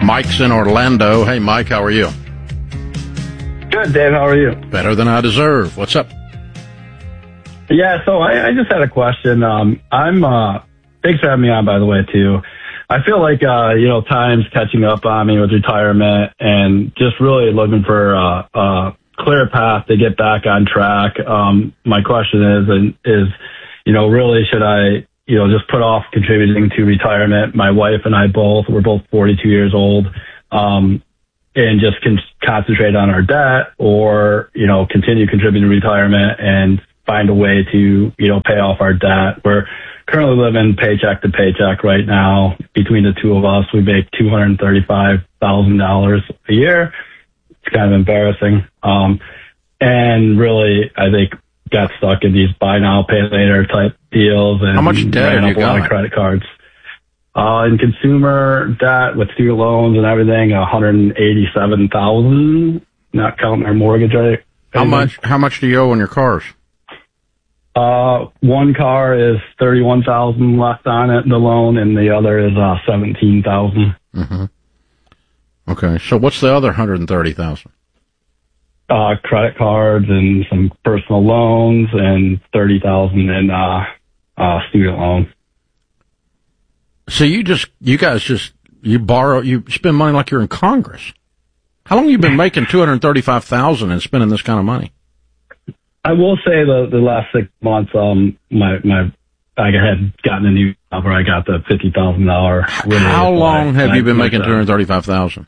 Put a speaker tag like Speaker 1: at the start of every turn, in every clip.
Speaker 1: Mike's in Orlando. Hey, Mike, how are you?
Speaker 2: Good, Dave. How are you?
Speaker 1: Better than I deserve. What's up?
Speaker 2: Yeah, so I just had a question. Thanks for having me on, by the way, too. I feel like, time's catching up on me with retirement and just really looking for a clear path to get back on track. My question is, really should I, just put off contributing to retirement? My wife and I we're both 42 years old, and just concentrate on our debt, or, continue contributing to retirement and find a way to, pay off our debt. We're currently living paycheck to paycheck right now. Between the two of us, we make $235,000 a year. It's kind of embarrassing. And really, I think got stuck in these buy now, pay later type deals. And
Speaker 1: how much debt have you got?
Speaker 2: A lot of credit cards. In consumer debt with student loans and everything, $187,000, not counting our mortgage rate.
Speaker 1: How much do you owe on your cars?
Speaker 2: One car is $31,000 left on it, the loan, and the other is $17,000.
Speaker 1: Mm-hmm. Okay, so what's the other $130,000?
Speaker 2: Credit cards and some personal loans, and $30,000 in student loan.
Speaker 1: So you spend money like you're in Congress. How long have you been making $235,000 and spending this kind of money?
Speaker 2: I will say the last 6 months, I had gotten a new job where I got the $50,000.
Speaker 1: How long have you been making $235,000?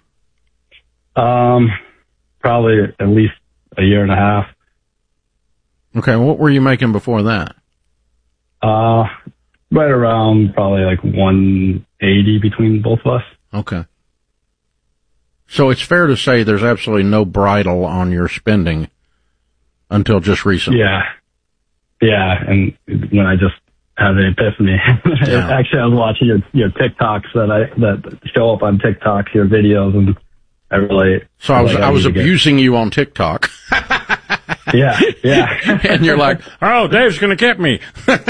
Speaker 2: Probably at least a year and a half.
Speaker 1: Okay, what were you making before that?
Speaker 2: Right around probably like 180 between both of us.
Speaker 1: Okay. So it's fair to say there's absolutely no bridle on your spending until just recently.
Speaker 2: Yeah. And when I just had an epiphany. Yeah. Actually, I was watching your TikToks that show up on TikToks, your videos, and I really. So
Speaker 1: I was abusing you on TikTok.
Speaker 2: Yeah.
Speaker 1: And you're like, oh, Dave's going to get me.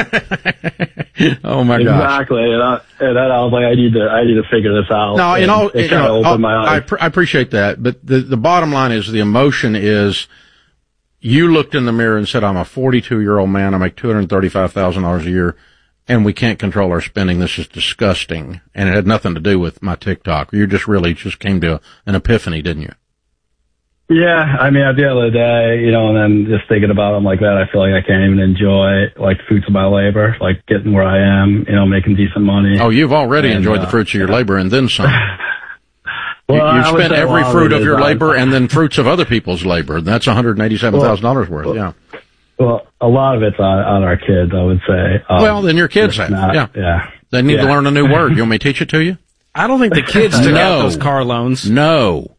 Speaker 1: Oh my gosh.
Speaker 2: Exactly. And then I was like, I need to figure this out.
Speaker 1: No, it kind of opened my eyes. I appreciate that, but the bottom line is the emotion is. You looked in the mirror and said, I'm a 42-year-old man. I make $235,000 a year, and we can't control our spending. This is disgusting. And it had nothing to do with my TikTok. You just came to an epiphany, didn't you?
Speaker 2: Yeah. I mean, at the end of the day, and then just thinking about them like that, I feel like I can't even enjoy, like, the fruits of my labor, like getting where I am, making decent money.
Speaker 1: Oh, you've already enjoyed the fruits of your labor and then some. Well, you spent every fruit of your labor and then fruits of other people's labor. That's $187,000 worth, yeah.
Speaker 2: Well, a lot of it's on our kids, I would say.
Speaker 1: Then your kids have, yeah. They need to learn a new word. You want me to teach it to you?
Speaker 3: I don't think the kids took out those car loans.
Speaker 1: No.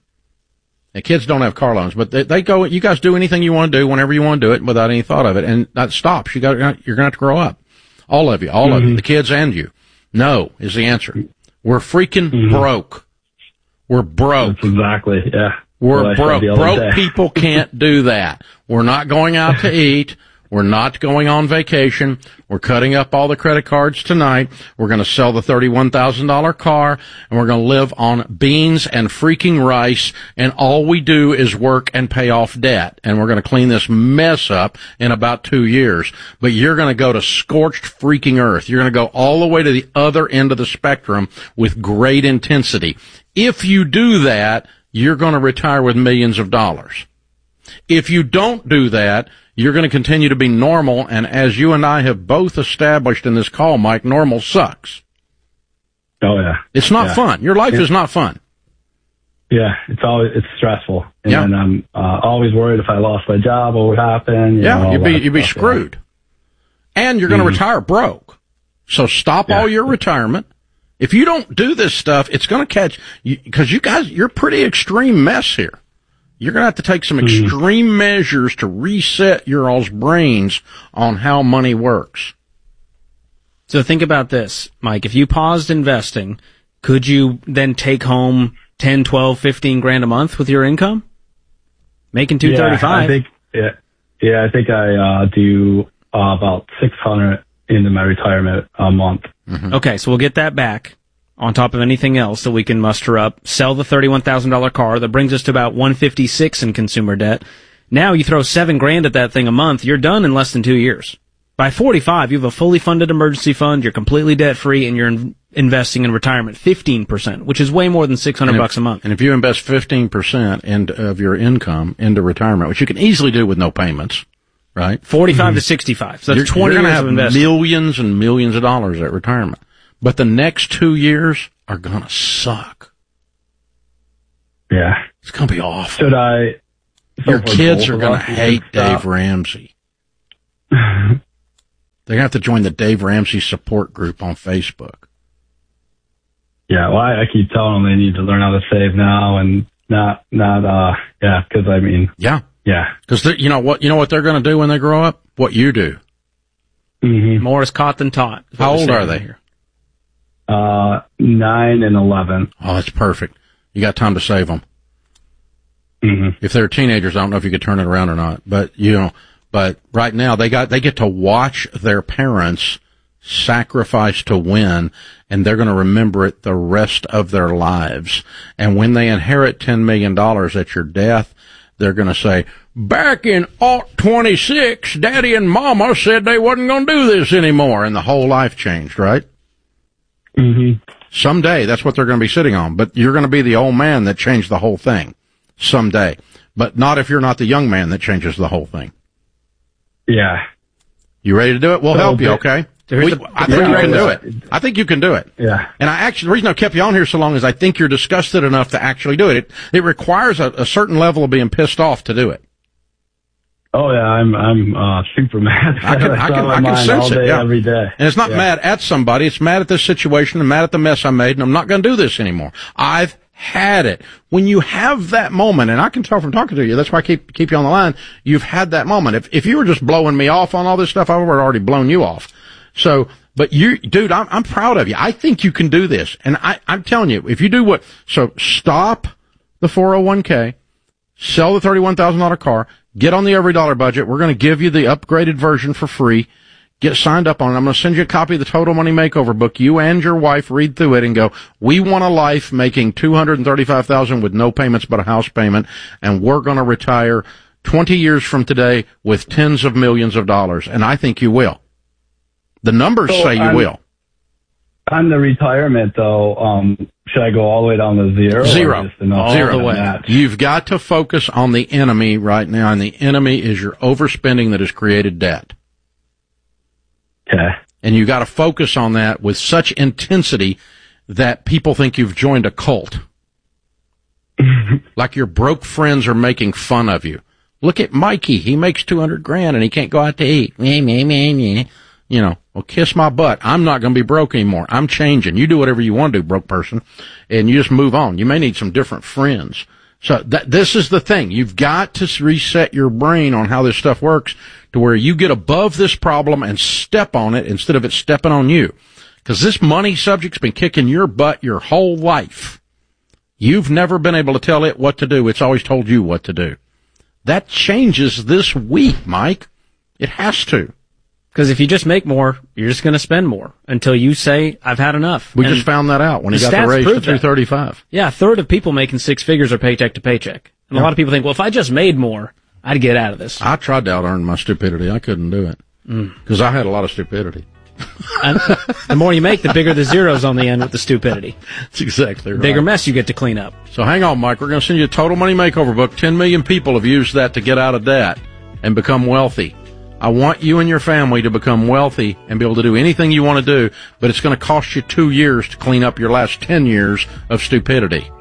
Speaker 1: The kids don't have car loans, but they go, you guys do anything you want to do whenever you want to do it without any thought of it, and that stops. You're going to have to grow up. All of you, the kids and you. No is the answer. We're freaking broke. We're broke.
Speaker 2: That's exactly, yeah.
Speaker 1: We're broke. Broke people can't do that. We're not going out to eat. We're not going on vacation. We're cutting up all the credit cards tonight. We're going to sell the $31,000 car, and we're going to live on beans and freaking rice, and all we do is work and pay off debt. And we're going to clean this mess up in about 2 years. But you're going to go to scorched freaking earth. You're going to go all the way to the other end of the spectrum with great intensity. If you do that, you're going to retire with millions of dollars. If you don't do that, you're going to continue to be normal, and as you and I have both established in this call, Mike, normal sucks.
Speaker 2: Oh, yeah.
Speaker 1: It's not fun. Your life is not fun.
Speaker 2: Yeah, it's stressful. And I'm always worried if I lost my job, what would happen.
Speaker 1: You'd be screwed. And you're going to retire broke. So stop all your retirement. If you don't do this stuff, it's going to catch you, because you guys, you're a pretty extreme mess here. You're going to have to take some extreme measures to reset your all's brains on how money works.
Speaker 3: So think about this, Mike. If you paused investing, could you then take home 10, 12, 15 grand a month with your income? Making $235.
Speaker 2: I think I do about $600 into my retirement a month.
Speaker 3: Mm-hmm. Okay, so we'll get that back. on top of anything else that we can muster up, sell the $31,000 car, that brings us to about $156,000 in consumer debt. Now you throw $7,000 at that thing a month, you're done in less than 2 years. By 45, you have a fully funded emergency fund, you're completely debt-free, and you're investing in retirement 15%, which is way more than $600 a month.
Speaker 1: And if you invest 15% of your income into retirement, which you can easily do with no payments, right?
Speaker 3: 45 to 65. So that's 20 years of investment.
Speaker 1: Millions and millions of dollars at retirement. But the next 2 years are gonna suck.
Speaker 2: Yeah.
Speaker 1: It's gonna be awful.
Speaker 2: Should I?
Speaker 1: Your kids are gonna hate Dave Ramsey. They're gonna have to join the Dave Ramsey support group on Facebook.
Speaker 2: Yeah, well, I keep telling them they need to learn how to save now and not, because I mean.
Speaker 1: Yeah.
Speaker 2: Yeah.
Speaker 1: Because you know what they're going to do when they grow up? What you do.
Speaker 2: Mm-hmm.
Speaker 3: More is caught than taught.
Speaker 1: How old are they?
Speaker 2: 9 and 11.
Speaker 1: Oh, that's perfect. You got time to save them.
Speaker 2: Mm-hmm.
Speaker 1: If they're teenagers, I don't know if you could turn it around or not, but right now they get to watch their parents sacrifice to win, and they're going to remember it the rest of their lives. And when they inherit $10 million at your death, they're going to say, back in 26, Daddy and Mama said they wasn't going to do this anymore, and the whole life changed, right?
Speaker 2: Mm-hmm.
Speaker 1: Someday, that's what they're going to be sitting on, but you're going to be the old man that changed the whole thing. Someday. But not if you're not the young man that changes the whole thing.
Speaker 2: Yeah.
Speaker 1: You ready to do it? We'll help you, okay? I think you can do it. I think you can do it.
Speaker 2: Yeah.
Speaker 1: And the reason I kept you on here so long is I think you're disgusted enough to actually do it. It requires a certain level of being pissed off to do it.
Speaker 2: Oh yeah, I'm super mad.
Speaker 1: I can sense it. Yeah.
Speaker 2: Every day.
Speaker 1: And it's not mad at somebody. It's mad at this situation and mad at the mess I made, and I'm not going to do this anymore. I've had it. When you have that moment, and I can tell from talking to you, that's why I keep you on the line. You've had that moment. If you were just blowing me off on all this stuff, I would have already blown you off. So, but dude, I'm proud of you. I think you can do this. And I'm telling you, if you do so stop the 401k, sell the $31,000 car, get on the Every Dollar budget. We're going to give you the upgraded version for free. Get signed up on it. I'm going to send you a copy of the Total Money Makeover book. You and your wife read through it and go, we want a life making $235,000 with no payments but a house payment, and we're going to retire 20 years from today with tens of millions of dollars. And I think you will. The numbers say you will.
Speaker 2: On the retirement, though, should I go all the way down to zero?
Speaker 1: Zero.
Speaker 2: Zero. The way.
Speaker 1: You've got to focus on the enemy right now, and the enemy is your overspending that has created debt.
Speaker 2: Okay.
Speaker 1: And you got to focus on that with such intensity that people think you've joined a cult. Like your broke friends are making fun of you. Look at Mikey. He makes $200,000 and he can't go out to eat. You know, well, kiss my butt. I'm not going to be broke anymore. I'm changing. You do whatever you want to do, broke person, and you just move on. You may need some different friends. So this is the thing. You've got to reset your brain on how this stuff works to where you get above this problem and step on it instead of it stepping on you. Because this money subject's been kicking your butt your whole life. You've never been able to tell it what to do. It's always told you what to do. That changes this week, Mike. It has to.
Speaker 3: Because if you just make more, you're just going to spend more until you say, I've had enough.
Speaker 1: We just found that out when he got the raise to 335.
Speaker 3: Yeah, a third of people making six figures are paycheck to paycheck. And a lot of people think, well, if I just made more, I'd get out of this.
Speaker 1: I tried to out-earn my stupidity. I couldn't do it. Because I had a lot of stupidity.
Speaker 3: And the more you make, the bigger the zeros on the end with the stupidity.
Speaker 1: That's exactly right.
Speaker 3: Bigger mess you get to clean up.
Speaker 1: So hang on, Mike. We're going to send you a Total Money Makeover book. 10 million people have used that to get out of debt and become wealthy. I want you and your family to become wealthy and be able to do anything you want to do, but it's going to cost you 2 years to clean up your last 10 years of stupidity.